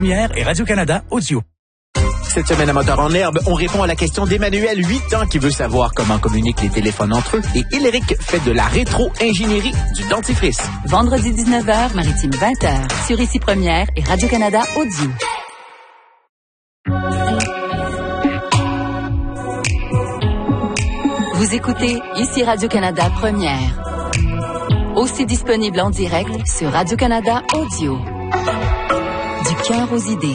Première et Radio-Canada Audio. Cette semaine à Moteur en herbe, on répond à la question d'Emmanuel, 8 ans, qui veut savoir comment communiquent les téléphones entre eux. Et Hyléric fait de la rétro-ingénierie du dentifrice. Vendredi 19h, Maritime 20h, sur Ici Première et Radio-Canada Audio. Vous écoutez Ici Radio-Canada Première. Aussi disponible en direct sur Radio-Canada Audio. Du cœur aux idées.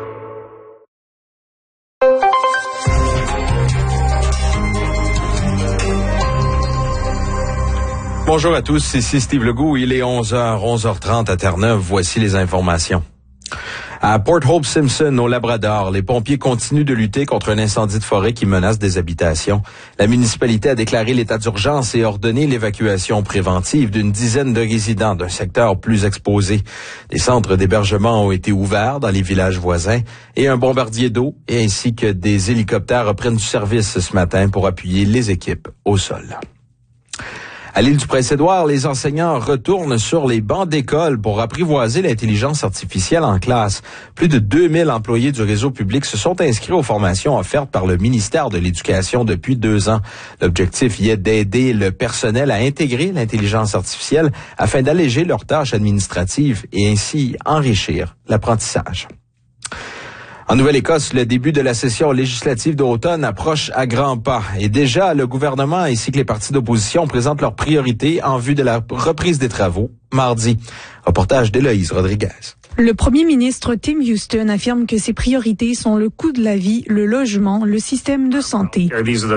Bonjour à tous, ici Steve Legault. Il est 11h30 à Terre-Neuve. Voici les informations. À Port Hope Simpson, au Labrador, les pompiers continuent de lutter contre un incendie de forêt qui menace des habitations. La municipalité a déclaré l'état d'urgence et ordonné l'évacuation préventive d'une dizaine de résidents d'un secteur plus exposé. Des centres d'hébergement ont été ouverts dans les villages voisins et un bombardier d'eau ainsi que des hélicoptères reprennent du service ce matin pour appuyer les équipes au sol. À l'île du Prince-Édouard, les enseignants retournent sur les bancs d'école pour apprivoiser l'intelligence artificielle en classe. Plus de 2000 employés du réseau public se sont inscrits aux formations offertes par le ministère de l'Éducation depuis 2 ans. L'objectif y est d'aider le personnel à intégrer l'intelligence artificielle afin d'alléger leurs tâches administratives et ainsi enrichir l'apprentissage. En Nouvelle-Écosse, le début de la session législative d'automne approche à grands pas. Et déjà, le gouvernement ainsi que les partis d'opposition présentent leurs priorités en vue de la reprise des travaux mardi. Reportage d'Éloïse Rodriguez. Le premier ministre Tim Houston affirme que ses priorités sont le coût de la vie, le logement, le système de santé,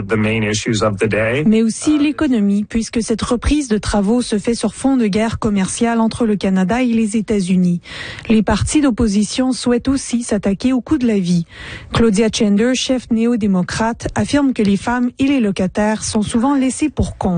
mais aussi l'économie, puisque cette reprise de travaux se fait sur fond de guerre commerciale entre le Canada et les États-Unis. Les partis d'opposition souhaitent aussi s'attaquer au coût de la vie. Claudia Chandler, chef néo-démocrate, affirme que les femmes et les locataires sont souvent laissés pour compte.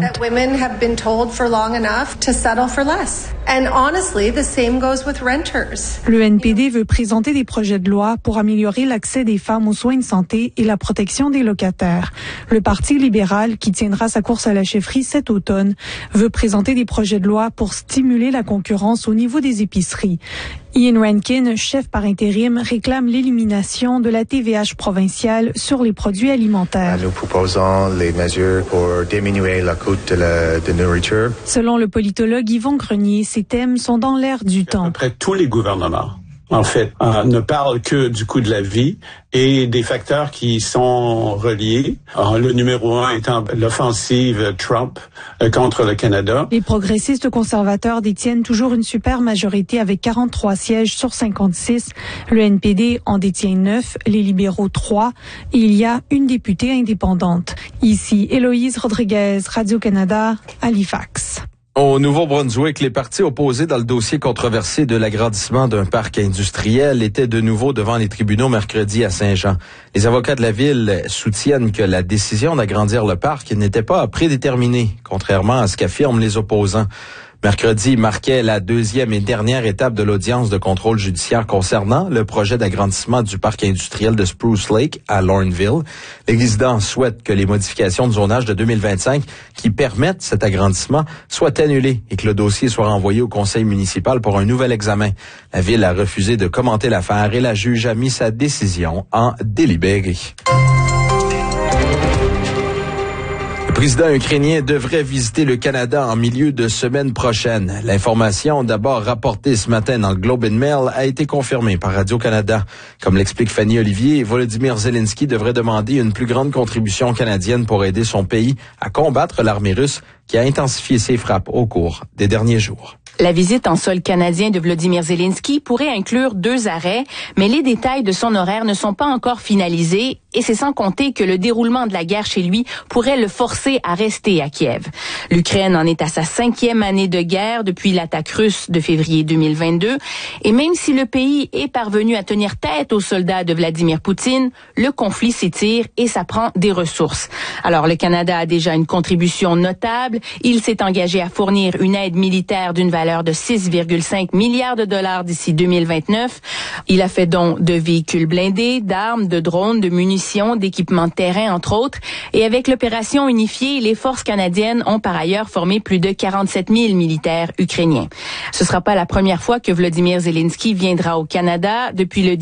And honestly, the same goes with renters. Le NPD veut présenter des projets de loi pour améliorer l'accès des femmes aux soins de santé et la protection des locataires. Le Parti libéral, qui tiendra sa course à la chefferie cet automne, veut présenter des projets de loi pour stimuler la concurrence au niveau des épiceries. Ian Rankin, chef par intérim, réclame l'élimination de la TVH provinciale sur les produits alimentaires. Nous proposons les mesures pour diminuer le coût de nourriture. Selon le politologue Yvon Grenier, ces thèmes sont dans l'air du temps. À peu près tous les gouvernements, en fait, ne parlent que du coût de la vie et des facteurs qui sont reliés. Le numéro 1 étant l'offensive Trump contre le Canada. Les progressistes conservateurs détiennent toujours une super majorité avec 43 sièges sur 56. Le NPD en détient 9, les libéraux 3 et il y a une députée indépendante. Ici, Héloïse Rodriguez, Radio-Canada, Halifax. Au Nouveau-Brunswick, les partis opposés dans le dossier controversé de l'agrandissement d'un parc industriel étaient de nouveau devant les tribunaux mercredi à Saint-Jean. Les avocats de la ville soutiennent que la décision d'agrandir le parc n'était pas prédéterminée, contrairement à ce qu'affirment les opposants. Mercredi marquait la 2e et dernière étape de l'audience de contrôle judiciaire concernant le projet d'agrandissement du parc industriel de Spruce Lake à Lorneville. Les résidents souhaitent que les modifications de zonage de 2025 qui permettent cet agrandissement soient annulées et que le dossier soit renvoyé au conseil municipal pour un nouvel examen. La ville a refusé de commenter l'affaire et la juge a mis sa décision en délibéré. Le président ukrainien devrait visiter le Canada en milieu de semaine prochaine. L'information, d'abord rapportée ce matin dans le Globe and Mail, a été confirmée par Radio-Canada. Comme l'explique Fanny Olivier, Volodymyr Zelensky devrait demander une plus grande contribution canadienne pour aider son pays à combattre l'armée russe qui a intensifié ses frappes au cours des derniers jours. La visite en sol canadien de Volodymyr Zelensky pourrait inclure 2 arrêts, mais les détails de son horaire ne sont pas encore finalisés et c'est sans compter que le déroulement de la guerre chez lui pourrait le forcer à rester à Kiev. L'Ukraine en est à sa 5e année de guerre depuis l'attaque russe de février 2022 et même si le pays est parvenu à tenir tête aux soldats de Vladimir Poutine, le conflit s'étire et ça prend des ressources. Alors le Canada a déjà une contribution notable. Il s'est engagé à fournir une aide militaire d'une valeur de 6,5 milliards de dollars d'ici 2029. Il a fait don de véhicules blindés, d'armes, de drones, de munitions, d'équipements de terrain, entre autres. Et avec l'opération unifiée, les forces canadiennes ont par ailleurs formé plus de 47 000 militaires ukrainiens. Ce sera pas la première fois que Volodymyr Zelensky viendra au Canada depuis le